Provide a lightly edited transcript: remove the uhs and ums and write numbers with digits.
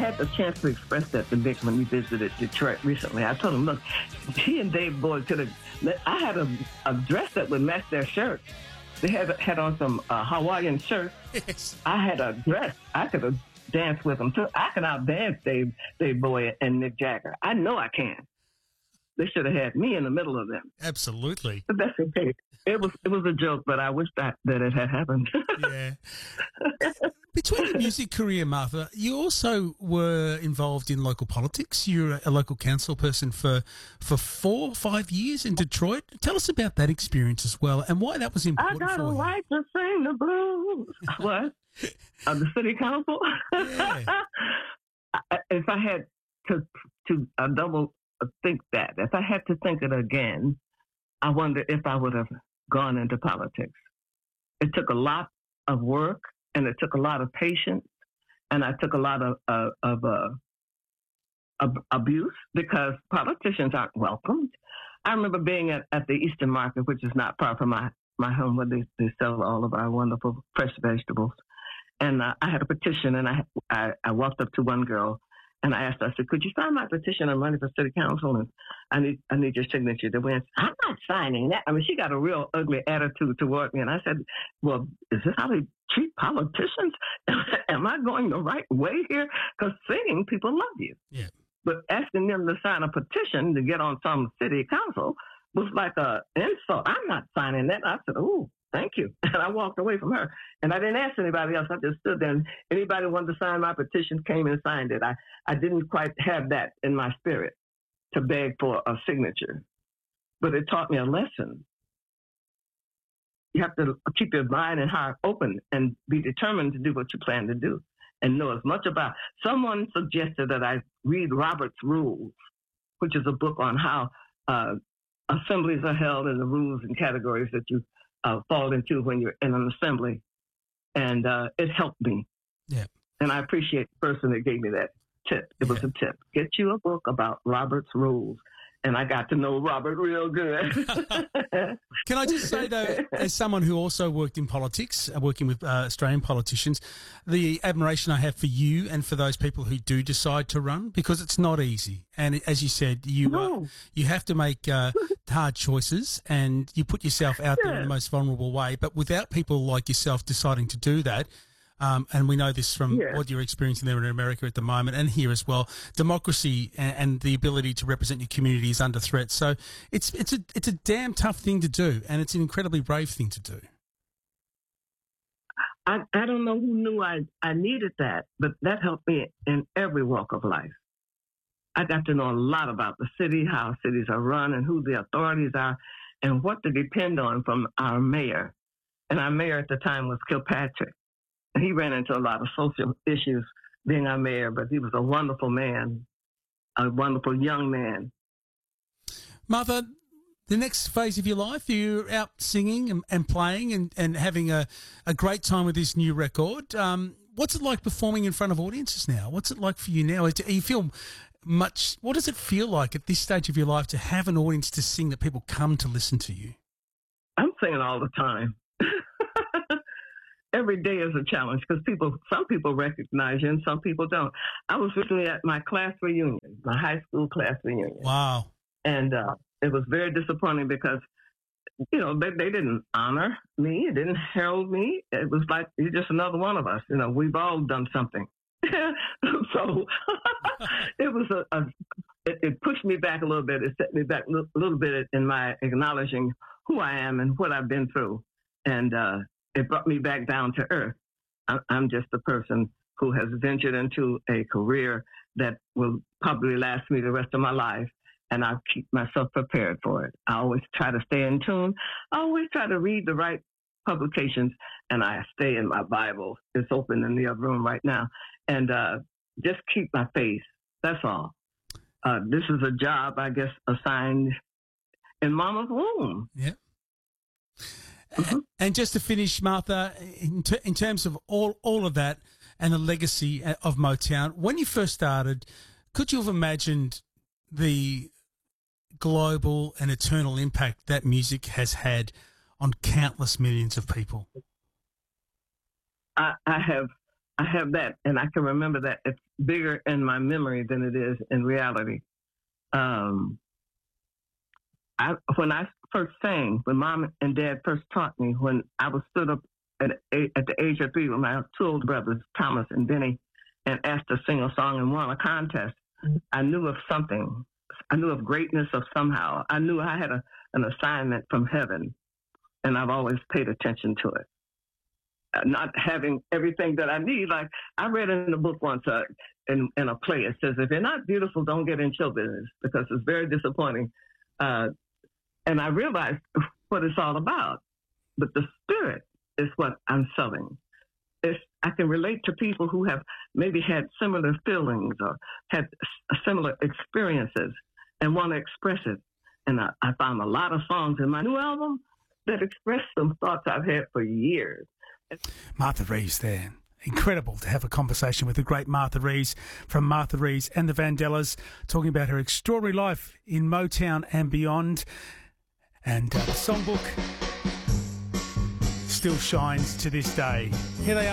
had the chance to express that to Vic when we visited Detroit recently. I told him, look, he and Dave Boyd could have. I had a dress that would match their shirt. They had on some Hawaiian shirts. Yes. I had a dress. I could have danced with them too. I can outdance Dave Boyd and Mick Jagger. I know I can. They should have had me in the middle of them. Absolutely. But that's okay. It was a joke, but I wish that it had happened. Yeah. Between your music career, Martha, you also were involved in local politics. You're a local council person for 4 or 5 years in Detroit. Tell us about that experience as well and why that was important I got for a you. right to sing the blues. What? Of the city council? Yeah. If I had to double think that, if I had to think it again, I wonder if I would have gone into politics. It took a lot of work, and it took a lot of patience, and I took a lot of abuse because politicians aren't welcomed. I remember being at the Eastern Market, which is not far from my home, where they sell all of our wonderful fresh vegetables. And I had a petition, and I walked up to one girl, and I asked her, I said, could you sign my petition? I'm running for city council, and I need your signature to win. I'm not signing that. I mean, she got a real ugly attitude toward me. And I said, well, is this how they treat politicians? Am I going the right way here? Because singing, people love you. Yeah. But asking them to sign a petition to get on some city council was like an insult. I'm not signing that. I said, oh, thank you. And I walked away from her. And I didn't ask anybody else. I just stood there. And anybody who wanted to sign my petition came and signed it. I didn't quite have that in my spirit to beg for a signature. But it taught me a lesson. You have to keep your mind and heart open and be determined to do what you plan to do and know as much about. Someone suggested that I read Robert's Rules, which is a book on how assemblies are held and the rules and categories that you fall into when you're in an assembly. And it helped me. Yeah. And I appreciate the person that gave me that tip. It was a tip. Get you a book about Robert's Rules. And I got to know Robert real good. Can I just say, though, as someone who also worked in politics, working with Australian politicians, the admiration I have for you and for those people who do decide to run, because it's not easy. And as you said, you have to make hard choices and you put yourself out there in the most vulnerable way. But without people like yourself deciding to do that, and we know this from what you're experiencing there in America at the moment and here as well, democracy and the ability to represent your community is under threat. So it's a damn tough thing to do, and it's an incredibly brave thing to do. I don't know who knew I needed that, but that helped me in every walk of life. I got to know a lot about the city, how cities are run, and who the authorities are, and what to depend on from our mayor. And our mayor at the time was Kilpatrick. He ran into a lot of social issues being our mayor, but he was a wonderful man, a wonderful young man. Martha, the next phase of your life, you're out singing and playing and having a great time with this new record. What's it like performing in front of audiences now? What's it like for you now? Do you feel much? What does it feel like at this stage of your life to have an audience to sing, that people come to listen to you? I'm singing all the time. Every day is a challenge because some people recognize you and some people don't. I was recently at my class reunion, my high school class reunion. Wow. And it was very disappointing because, they didn't honor me. It didn't herald me. It was like, you're just another one of us. We've all done something. So it was it pushed me back a little bit. It set me back a little bit in my acknowledging who I am and what I've been through. And it brought me back down to earth. I'm just a person who has ventured into a career that will probably last me the rest of my life, and I'll keep myself prepared for it. I always try to stay in tune. I always try to read the right publications, and I stay in my Bible. It's open in the other room right now. And just keep my faith. That's all. This is a job, I guess, assigned in Mama's womb. Yeah. And just to finish, Martha, in terms of all of that and the legacy of Motown, when you first started, could you have imagined the global and eternal impact that music has had on countless millions of people? I have I have that, and I can remember that. It's bigger in my memory than it is in reality. When I first sang, when Mom and Dad first taught me, when I was stood up at the age of 3 with my 2 older brothers, Thomas and Benny, and asked to sing a song and won a contest, I knew of something. I knew of greatness of somehow. I knew I had an assignment from heaven, and I've always paid attention to it. Not having everything that I need. Like I read in the book once, in a play, it says, if you're not beautiful, don't get in show business, because it's very disappointing. And I realized what it's all about. But the spirit is what I'm selling. I can relate to people who have maybe had similar feelings or had similar experiences and want to express it. And I found a lot of songs in my new album that express some thoughts I've had for years. Martha Reeves there. Incredible to have a conversation with the great Martha Reeves from Martha Reeves and the Vandellas, talking about her extraordinary life in Motown and beyond. And the songbook still shines to this day. Here they are.